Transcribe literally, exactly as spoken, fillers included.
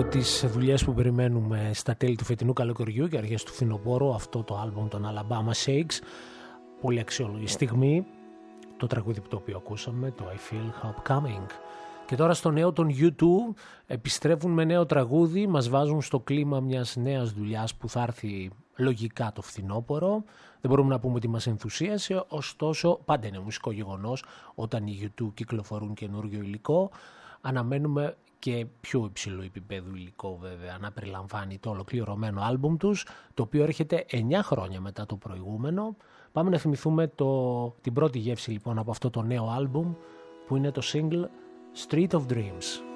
τις δουλειές που περιμένουμε στα τέλη του φετινού καλοκαιριού και αρχές του φθινοπόρου, αυτό το άλμπουμ των Alabama Shakes. Πολύ αξιόλογη στιγμή. Το τραγούδι που το οποίο ακούσαμε, το I Feel Hope Coming. Και τώρα στο νέο των γιου τού επιστρέφουν με νέο τραγούδι, μας βάζουν στο κλίμα μιας νέας δουλειάς που θα έρθει λογικά το φθινόπωρο. Δεν μπορούμε να πούμε ότι μας ενθουσίασε, ωστόσο πάντα είναι μουσικό γεγονός όταν οι γιου τού κυκλοφορούν καινούργιο υλικό. Αναμένουμε και πιο υψηλό επίπεδο υλικό βέβαια να περιλαμβάνει το ολοκληρωμένο άλμπουμ τους, το οποίο έρχεται εννιά χρόνια μετά το προηγούμενο. Πάμε να θυμηθούμε το, την πρώτη γεύση λοιπόν από αυτό το νέο άλμπουμ που είναι το single Street of Dreams.